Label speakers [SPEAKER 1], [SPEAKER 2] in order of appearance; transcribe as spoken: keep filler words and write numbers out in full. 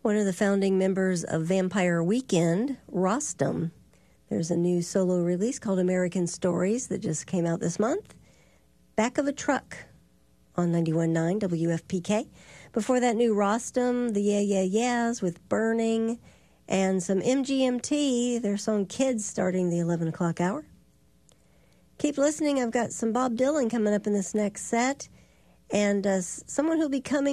[SPEAKER 1] One of the founding members of Vampire Weekend, Rostam. There's a new solo release called American Stories that just came out this month. Back of a Truck on ninety-one point nine W F P K. Before that, new Rostam, the Yeah Yeah Yeahs with Burning, and some M G M T, their song Kids, starting the eleven o'clock hour. Keep listening. I've got some Bob Dylan coming up in this next set, and uh, someone who'll be coming